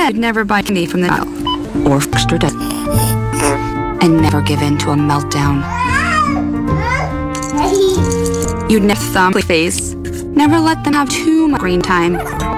You'd never buy candy from the aisle or extra debt, and never give in to a meltdown. You'd never thumb face, never let them have too much screen time.